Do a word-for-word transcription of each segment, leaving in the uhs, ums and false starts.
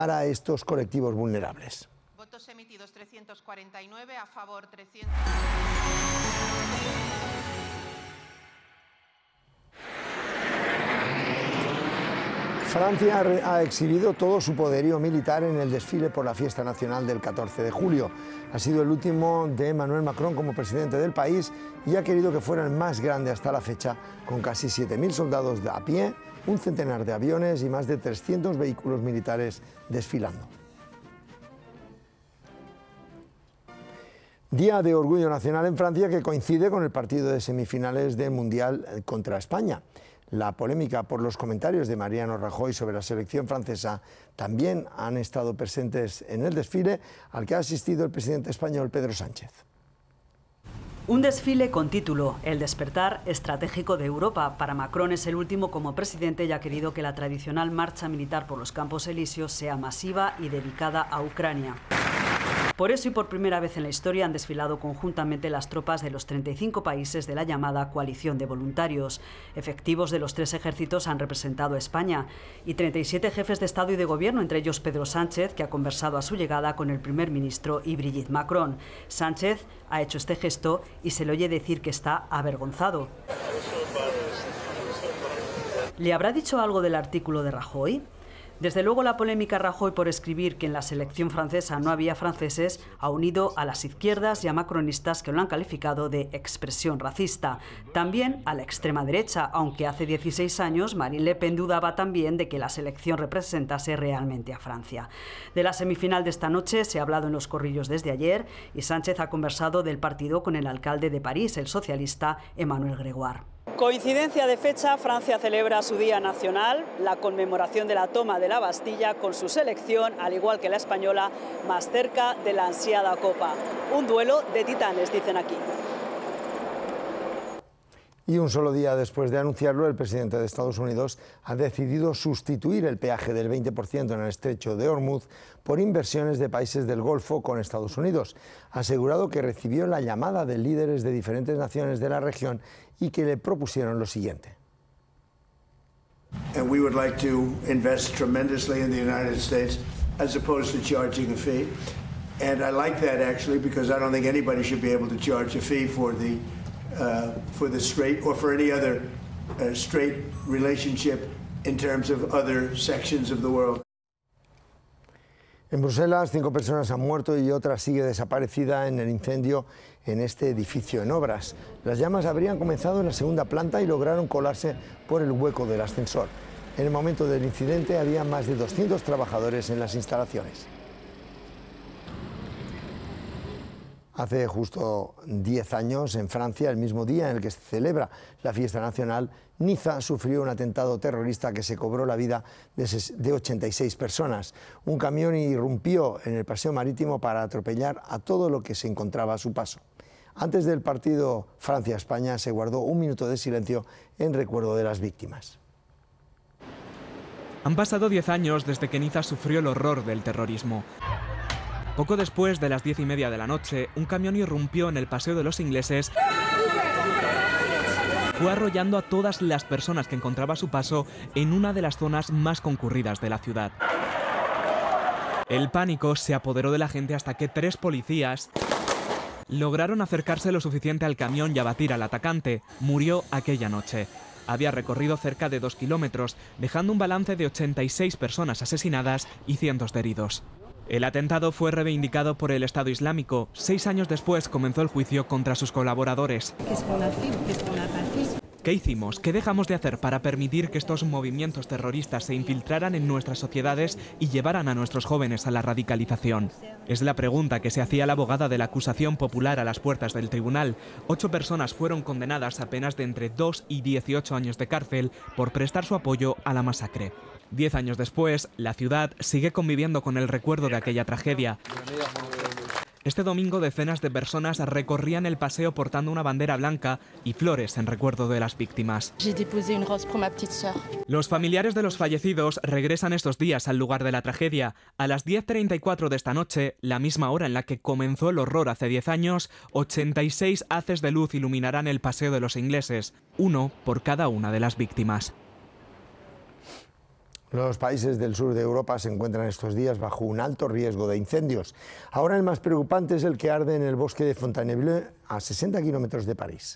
para estos colectivos vulnerables. Votos emitidos trescientos cuarenta y nueve, a favor trescientos. Francia ha exhibido todo su poderío militar en el desfile por la fiesta nacional del catorce de julio. Ha sido el último de Emmanuel Macron como presidente del país y ha querido que fuera el más grande hasta la fecha, con casi siete mil soldados a pie, un centenar de aviones y más de trescientos vehículos militares desfilando. Día de Orgullo Nacional en Francia que coincide con el partido de semifinales del Mundial contra España. La polémica por los comentarios de Mariano Rajoy sobre la selección francesa también han estado presentes en el desfile al que ha asistido el presidente español Pedro Sánchez. Un desfile con título El despertar estratégico de Europa. Para Macron es el último como presidente y ha querido que la tradicional marcha militar por los Campos Elíseos sea masiva y dedicada a Ucrania. Por eso y por primera vez en la historia han desfilado conjuntamente las tropas de los treinta y cinco países de la llamada coalición de voluntarios. Efectivos de los tres ejércitos han representado a España y treinta y siete jefes de Estado y de Gobierno, entre ellos Pedro Sánchez, que ha conversado a su llegada con el primer ministro y Brigitte Macron. Sánchez ha hecho este gesto y se le oye decir que está avergonzado. ¿Le habrá dicho algo del artículo de Rajoy? Desde luego la polémica Rajoy por escribir que en la selección francesa no había franceses ha unido a las izquierdas y a macronistas que lo han calificado de expresión racista. También a la extrema derecha, aunque hace dieciséis años Marine Le Pen dudaba también de que la selección representase realmente a Francia. De la semifinal de esta noche se ha hablado en los corrillos desde ayer y Sánchez ha conversado del partido con el alcalde de París, el socialista Emmanuel Grégoire. Coincidencia de fecha, Francia celebra su Día Nacional, la conmemoración de la toma de la Bastilla, con su selección, al igual que la española, más cerca de la ansiada Copa. Un duelo de titanes, dicen aquí. Y un solo día después de anunciarlo, el presidente de Estados Unidos ha decidido sustituir el peaje del veinte por ciento en el estrecho de Hormuz por inversiones de países del Golfo con Estados Unidos. Ha asegurado que recibió la llamada de líderes de diferentes naciones de la región y que le propusieron lo siguiente. And we would like to invest tremendously in the United States as opposed to charging a fee. And I like that actually because I don't think anybody should be able to charge a fee for the Uh, for the straight or for any other uh, straight relationship in terms of other sections of the world. En Bruselas, cinco personas han muerto y otra sigue desaparecida en el incendio en este edificio en obras. Las llamas habrían comenzado en la segunda planta y lograron colarse por el hueco del ascensor. En el momento del incidente había más de doscientos trabajadores en las instalaciones. Hace justo diez años, en Francia, el mismo día en el que se celebra la fiesta nacional, Niza sufrió un atentado terrorista que se cobró la vida de ochenta y seis personas. Un camión irrumpió en el paseo marítimo para atropellar a todo lo que se encontraba a su paso. Antes del partido Francia-España se guardó un minuto de silencio en recuerdo de las víctimas. Han pasado diez años desde que Niza sufrió el horror del terrorismo. Poco después de las diez y media de la noche, un camión irrumpió en el Paseo de los Ingleses. Fue arrollando a todas las personas que encontraba a su paso en una de las zonas más concurridas de la ciudad. El pánico se apoderó de la gente hasta que tres policías lograron acercarse lo suficiente al camión y abatir al atacante. Murió aquella noche. Había recorrido cerca de dos kilómetros, dejando un balance de ochenta y seis personas asesinadas y cientos de heridos. El atentado fue reivindicado por el Estado Islámico. Seis años después comenzó el juicio contra sus colaboradores. ¿Qué hicimos? ¿Qué dejamos de hacer para permitir que estos movimientos terroristas se infiltraran en nuestras sociedades y llevaran a nuestros jóvenes a la radicalización? Es la pregunta que se hacía la abogada de la acusación popular a las puertas del tribunal. Ocho personas fueron condenadas a penas de entre dos y dieciocho años de cárcel por prestar su apoyo a la masacre. Diez años después, la ciudad sigue conviviendo con el recuerdo de aquella tragedia. Este domingo decenas de personas recorrían el paseo portando una bandera blanca y flores en recuerdo de las víctimas. Los familiares de los fallecidos regresan estos días al lugar de la tragedia. A las diez treinta y cuatro de esta noche, la misma hora en la que comenzó el horror hace diez años, ochenta y seis haces de luz iluminarán el Paseo de los Ingleses, uno por cada una de las víctimas. Los países del sur de Europa se encuentran estos días bajo un alto riesgo de incendios. Ahora el más preocupante es el que arde en el bosque de Fontainebleau, a sesenta kilómetros de París.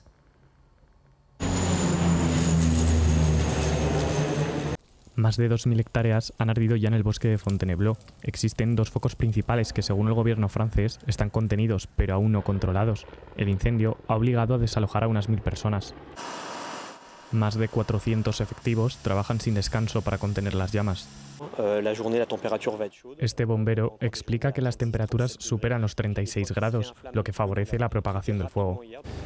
Más de dos mil hectáreas han ardido ya en el bosque de Fontainebleau. Existen dos focos principales que, según el gobierno francés, están contenidos, pero aún no controlados. El incendio ha obligado a desalojar a unas mil personas. Más de cuatrocientos efectivos trabajan sin descanso para contener las llamas. Este bombero explica que las temperaturas superan los treinta y seis grados, lo que favorece la propagación del fuego.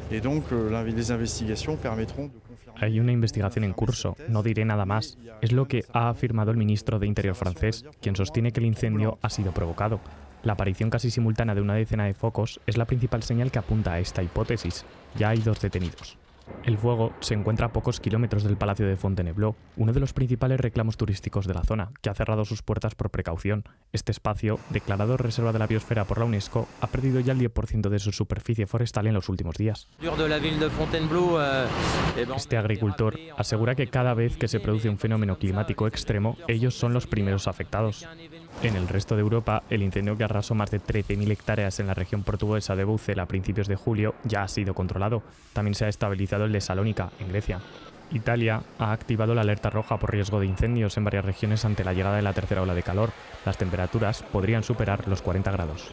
Hay una investigación en curso, no diré nada más. Es lo que ha afirmado el ministro de Interior francés, quien sostiene que el incendio ha sido provocado. La aparición casi simultánea de una decena de focos es la principal señal que apunta a esta hipótesis. Ya hay dos detenidos. El fuego se encuentra a pocos kilómetros del Palacio de Fontainebleau, uno de los principales reclamos turísticos de la zona, que ha cerrado sus puertas por precaución. Este espacio, declarado Reserva de la Biosfera por la UNESCO, ha perdido ya el diez por ciento de su superficie forestal en los últimos días. Este agricultor asegura que cada vez que se produce un fenómeno climático extremo, ellos son los primeros afectados. En el resto de Europa, el incendio que arrasó más de trece mil hectáreas en la región portuguesa de Bouzel a principios de julio ya ha sido controlado. También se ha estabilizado el de Salónica, en Grecia. Italia ha activado la alerta roja por riesgo de incendios en varias regiones ante la llegada de la tercera ola de calor. Las temperaturas podrían superar los cuarenta grados.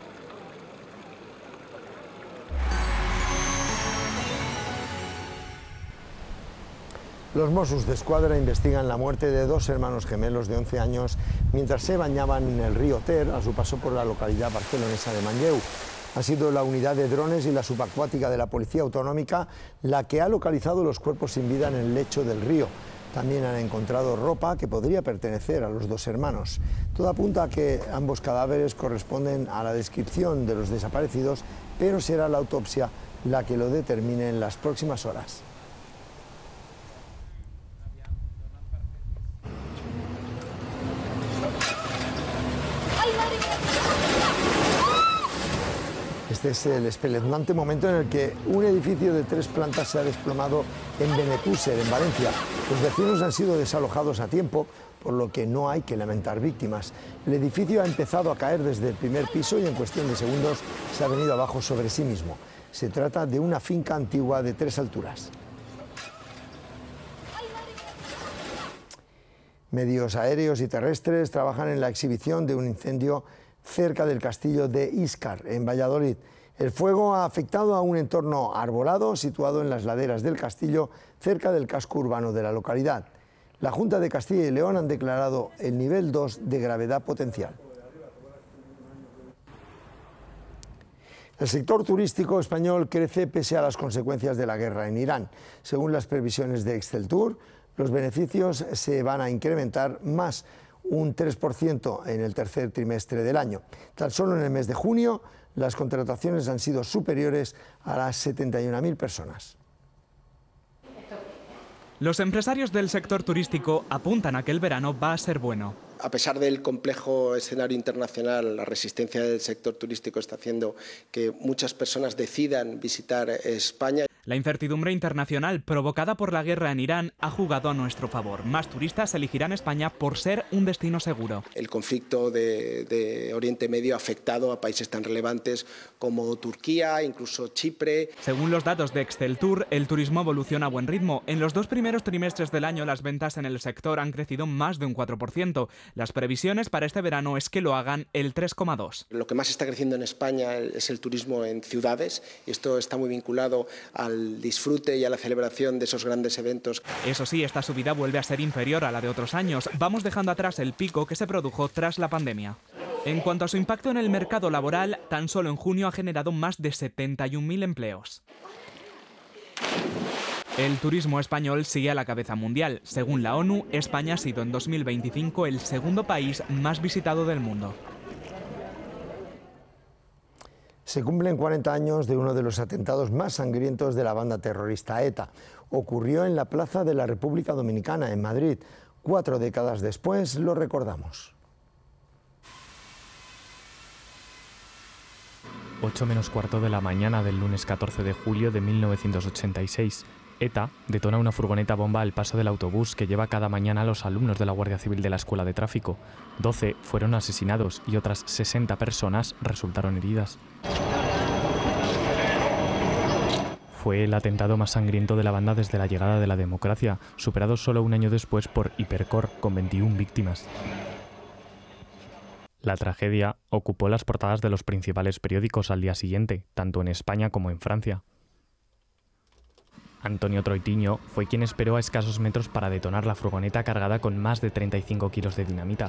Los Mossos d'Esquadra investigan la muerte de dos hermanos gemelos de once años mientras se bañaban en el río Ter a su paso por la localidad barcelonesa de Manlleu. Ha sido la unidad de drones y la subacuática de la Policía Autonómica la que ha localizado los cuerpos sin vida en el lecho del río. También han encontrado ropa que podría pertenecer a los dos hermanos. Todo apunta a que ambos cadáveres corresponden a la descripción de los desaparecidos, pero será la autopsia la que lo determine en las próximas horas. Este es el espeluznante momento en el que un edificio de tres plantas se ha desplomado en Benetúser, en Valencia. Los vecinos han sido desalojados a tiempo, por lo que no hay que lamentar víctimas. El edificio ha empezado a caer desde el primer piso y en cuestión de segundos se ha venido abajo sobre sí mismo. Se trata de una finca antigua de tres alturas. Medios aéreos y terrestres trabajan en la exhibición de un incendio cerca del castillo de Íscar, en Valladolid. El fuego ha afectado a un entorno arbolado situado en las laderas del castillo, cerca del casco urbano de la localidad. La Junta de Castilla y León han declarado el nivel dos de gravedad potencial. El sector turístico español crece pese a las consecuencias de la guerra en Irán. Según las previsiones de Exceltur, los beneficios se van a incrementar más un tres por ciento en el tercer trimestre del año. Tan solo en el mes de junio, las contrataciones han sido superiores a las setenta y una mil personas. Los empresarios del sector turístico apuntan a que el verano va a ser bueno. A pesar del complejo escenario internacional, la resistencia del sector turístico está haciendo que muchas personas decidan visitar España. La incertidumbre internacional provocada por la guerra en Irán ha jugado a nuestro favor. Más turistas elegirán España por ser un destino seguro. El conflicto de, de Oriente Medio ha afectado a países tan relevantes como Turquía, incluso Chipre. Según los datos de Exceltur, el turismo evoluciona a buen ritmo. En los dos primeros trimestres del año, las ventas en el sector han crecido más de un cuatro por ciento. Las previsiones para este verano es que lo hagan el tres coma dos por ciento. Lo que más está creciendo en España es el turismo en ciudades, y esto está muy vinculado al al disfrute y a la celebración de esos grandes eventos. Eso sí, esta subida vuelve a ser inferior a la de otros años. Vamos dejando atrás el pico que se produjo tras la pandemia. En cuanto a su impacto en el mercado laboral, tan solo en junio ha generado más de setenta y un mil empleos. El turismo español sigue a la cabeza mundial. Según la ONU, España ha sido en dos mil veinticinco el segundo país más visitado del mundo. Se cumplen cuarenta años de uno de los atentados más sangrientos de la banda terrorista ETA. Ocurrió en la Plaza de la República Dominicana, en Madrid. Cuatro décadas después lo recordamos. ocho menos cuarto de la mañana del lunes catorce de julio de mil novecientos ochenta y seis. ETA detona una furgoneta bomba al paso del autobús que lleva cada mañana a los alumnos de la Guardia Civil de la Escuela de Tráfico. doce fueron asesinados y otras sesenta personas resultaron heridas. Fue el atentado más sangriento de la banda desde la llegada de la democracia, superado solo un año después por Hipercor, con veintiuna víctimas. La tragedia ocupó las portadas de los principales periódicos al día siguiente, tanto en España como en Francia. Antonio Troitiño fue quien esperó a escasos metros para detonar la furgoneta cargada con más de treinta y cinco kilos de dinamita.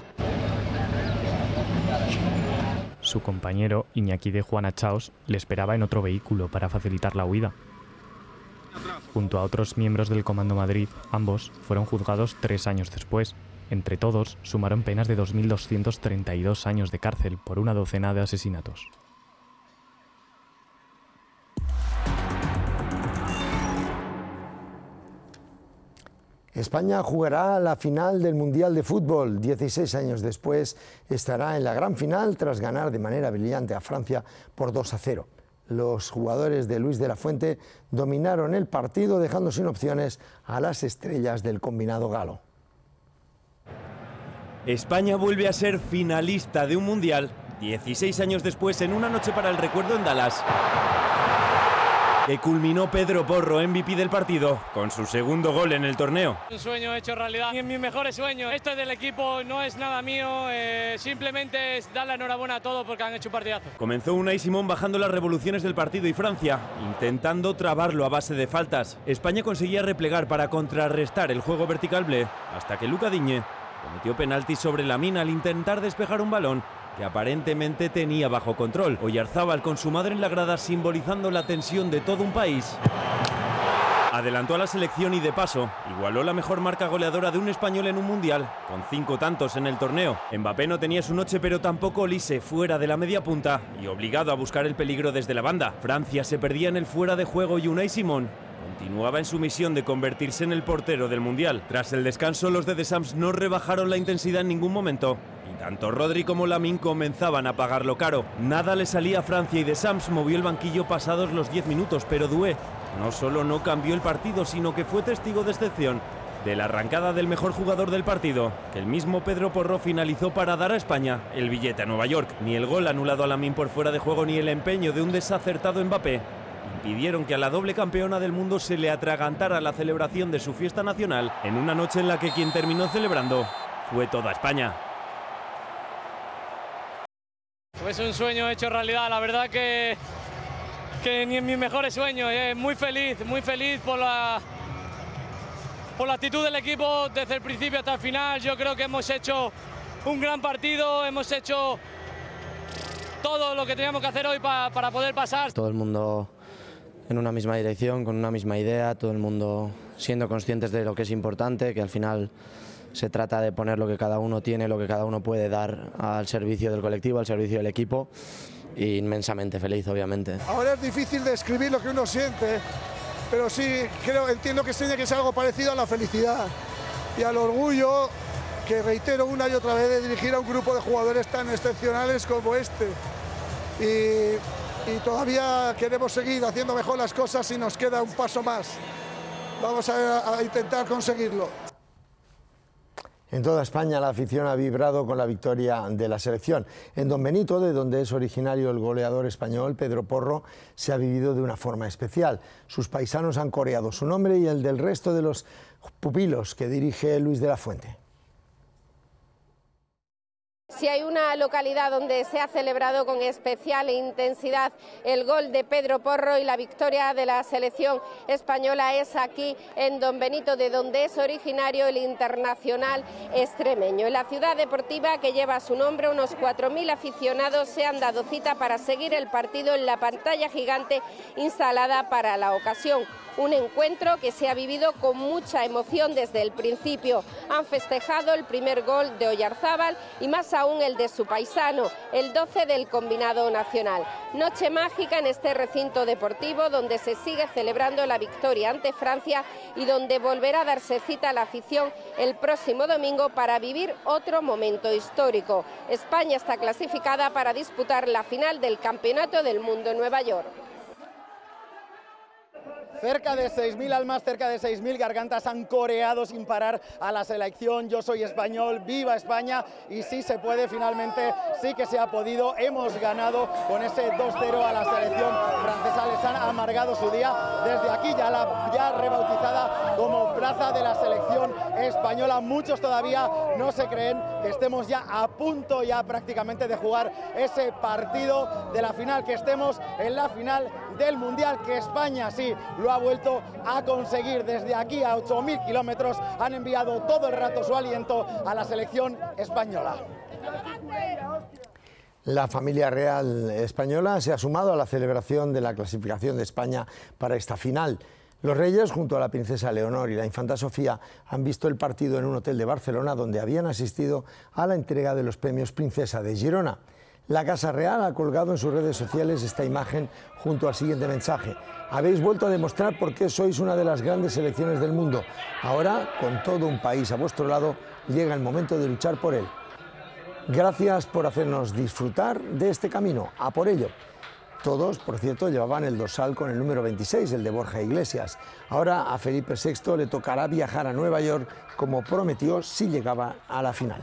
Su compañero, Iñaki de Juana Chaos, le esperaba en otro vehículo para facilitar la huida. Junto a otros miembros del Comando Madrid, ambos fueron juzgados tres años después. Entre todos, sumaron penas de dos mil doscientos treinta y dos años de cárcel por una docena de asesinatos. España jugará la final del Mundial de Fútbol. dieciséis años después estará en la gran final tras ganar de manera brillante a Francia por dos a cero. Los jugadores de Luis de la Fuente dominaron el partido dejando sin opciones a las estrellas del combinado galo. España vuelve a ser finalista de un Mundial dieciséis años después en una noche para el recuerdo en Dallas, que culminó Pedro Porro, M V P del partido, con su segundo gol en el torneo. Un sueño hecho realidad y en mis mejores sueños. Esto es del equipo, no es nada mío, eh, simplemente es dar la enhorabuena a todos porque han hecho un partidazo. Comenzó Unai Simón bajando las revoluciones del partido y Francia intentando trabarlo a base de faltas. España conseguía replegar para contrarrestar el juego vertical bleu, hasta que Luca Digne cometió penalti sobre Lamine al intentar despejar un balón que aparentemente tenía bajo control. Oyarzábal con su madre en la grada simbolizando la tensión de todo un país. Adelantó a la selección y de paso igualó la mejor marca goleadora de un español en un mundial, con cinco tantos en el torneo. Mbappé no tenía su noche, pero tampoco Olise, fuera de la media punta y obligado a buscar el peligro desde la banda. Francia se perdía en el fuera de juego y Unai Simón continuaba en su misión de convertirse en el portero del mundial. Tras el descanso, los de Deschamps no rebajaron la intensidad en ningún momento. Y tanto Rodri como Lamine comenzaban a pagarlo caro. Nada le salía a Francia y Deschamps movió el banquillo pasados los diez minutos, pero Doué no solo no cambió el partido, sino que fue testigo de excepción de la arrancada del mejor jugador del partido, que el mismo Pedro Porro finalizó para dar a España el billete a Nueva York. Ni el gol anulado a Lamine por fuera de juego ni el empeño de un desacertado Mbappé impidieron que a la doble campeona del mundo se le atragantara la celebración de su fiesta nacional en una noche en la que quien terminó celebrando fue toda España. Pues un sueño hecho realidad, la verdad que, que ni en mis mejores sueños. Eh, muy feliz, muy feliz por la, por la actitud del equipo desde el principio hasta el final. Yo creo que hemos hecho un gran partido, hemos hecho todo lo que teníamos que hacer hoy pa, para poder pasar. Todo el mundo en una misma dirección, con una misma idea, todo el mundo siendo conscientes de lo que es importante, que al final se trata de poner lo que cada uno tiene, lo que cada uno puede dar al servicio del colectivo, al servicio del equipo, y inmensamente feliz, obviamente. Ahora es difícil describir lo que uno siente, pero sí creo, entiendo que tiene que ser algo parecido a la felicidad y al orgullo, que reitero una y otra vez, de dirigir a un grupo de jugadores tan excepcionales como este. Y, y todavía queremos seguir haciendo mejor las cosas y nos queda un paso más. Vamos a, a intentar conseguirlo. En toda España la afición ha vibrado con la victoria de la selección. En Don Benito, de donde es originario el goleador español Pedro Porro, se ha vivido de una forma especial. Sus paisanos han coreado su nombre y el del resto de los pupilos que dirige Luis de la Fuente. Si hay una localidad donde se ha celebrado con especial intensidad el gol de Pedro Porro y la victoria de la selección española, es aquí en Don Benito, de donde es originario el internacional extremeño. En la ciudad deportiva que lleva su nombre, unos cuatro mil aficionados se han dado cita para seguir el partido en la pantalla gigante instalada para la ocasión. Un encuentro que se ha vivido con mucha emoción desde el principio. Han festejado el primer gol de Oyarzábal y más aún el de su paisano, el doce del combinado nacional. Noche mágica en este recinto deportivo donde se sigue celebrando la victoria ante Francia y donde volverá a darse cita a la afición el próximo domingo para vivir otro momento histórico. España está clasificada para disputar la final del Campeonato del Mundo en Nueva York. Cerca de seis mil almas, cerca de seis mil gargantas han coreado sin parar a la selección Yo soy español, viva España, y sí se puede, finalmente sí que se ha podido, hemos ganado con ese dos cero a la selección francesa, les han amargado su día desde aquí, ya, la, ya rebautizada como Plaza de la Selección Española. Muchos todavía no se creen que estemos ya a punto ya prácticamente de jugar ese partido de la final, que estemos en la final del Mundial, que España sí lo ha vuelto a conseguir. Desde aquí a ocho mil kilómetros han enviado todo el rato su aliento a la selección española. La familia real española se ha sumado a la celebración de la clasificación de España para esta final. Los reyes, junto a la princesa Leonor y la infanta Sofía, han visto el partido en un hotel de Barcelona donde habían asistido a la entrega de los premios Princesa de Girona. La Casa Real ha colgado en sus redes sociales esta imagen junto al siguiente mensaje: habéis vuelto a demostrar por qué sois una de las grandes selecciones del mundo. Ahora, con todo un país a vuestro lado, llega el momento de luchar por él. Gracias por hacernos disfrutar de este camino. A por ello. Todos, por cierto, llevaban el dorsal con el número veintiséis, el de Borja Iglesias. Ahora a Felipe sexto le tocará viajar a Nueva York, como prometió, si llegaba a la final.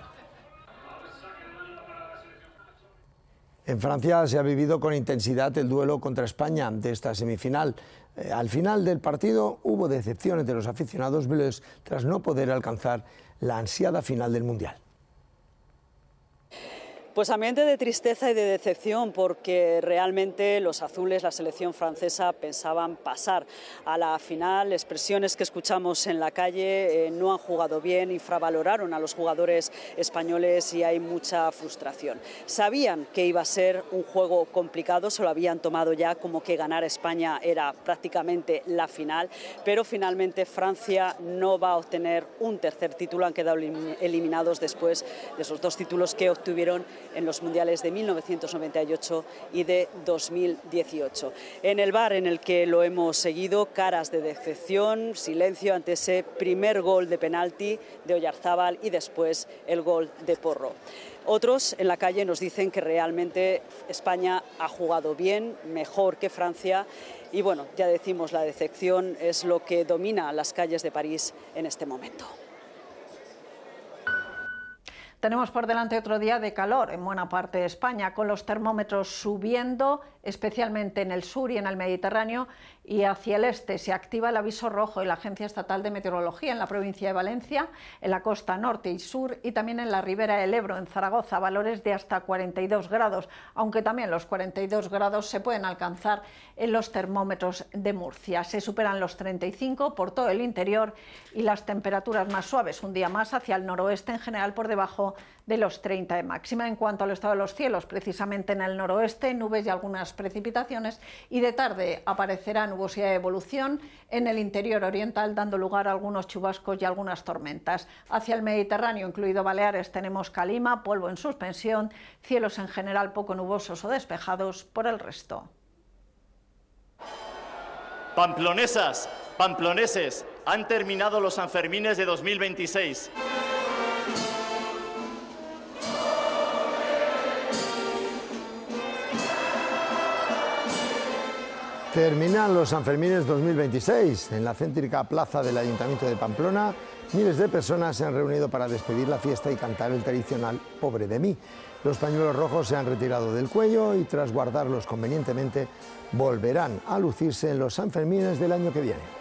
En Francia se ha vivido con intensidad el duelo contra España de esta semifinal. Eh, al final del partido hubo decepción entre los aficionados bleus tras no poder alcanzar la ansiada final del Mundial. Pues ambiente de tristeza y de decepción, porque realmente los azules, la selección francesa, pensaban pasar a la final. Expresiones que escuchamos en la calle: eh, no han jugado bien, infravaloraron a los jugadores españoles y hay mucha frustración. Sabían que iba a ser un juego complicado, se lo habían tomado ya como que ganar a España era prácticamente la final, pero finalmente Francia no va a obtener un tercer título. Han quedado eliminados después de esos dos títulos que obtuvieron en los mundiales de mil novecientos noventa y ocho y de dos mil dieciocho. En el bar en el que lo hemos seguido, caras de decepción, silencio ante ese primer gol de penalti de Oyarzábal y después el gol de Porro. Otros en la calle nos dicen que realmente España ha jugado bien, mejor que Francia, y bueno, ya decimos, la decepción es lo que domina las calles de París en este momento. Tenemos por delante otro día de calor en buena parte de España, con los termómetros subiendo, especialmente en el sur y en el Mediterráneo, y hacia el este se activa el aviso rojo de la Agencia Estatal de Meteorología en la provincia de Valencia, en la costa norte y sur, y también en la ribera del Ebro, en Zaragoza, valores de hasta cuarenta y dos grados, aunque también los cuarenta y dos grados se pueden alcanzar en los termómetros de Murcia. Se superan los treinta y cinco por todo el interior y las temperaturas más suaves, un día más hacia el noroeste, en general por debajo de los treinta de máxima. En cuanto al estado de los cielos, precisamente en el noroeste, nubes y algunas precipitaciones, y de tarde aparecerá nubosidad de evolución en el interior oriental, dando lugar a algunos chubascos y algunas tormentas. Hacia el Mediterráneo, incluido Baleares, tenemos calima, polvo en suspensión, cielos en general poco nubosos o despejados por el resto. Pamplonesas, pamploneses, han terminado los Sanfermines de dos mil veintiséis. Terminan los Sanfermines dos mil veintiséis. En la céntrica plaza del Ayuntamiento de Pamplona, miles de personas se han reunido para despedir la fiesta y cantar el tradicional Pobre de mí. Los pañuelos rojos se han retirado del cuello y, tras guardarlos convenientemente, volverán a lucirse en los Sanfermines del año que viene.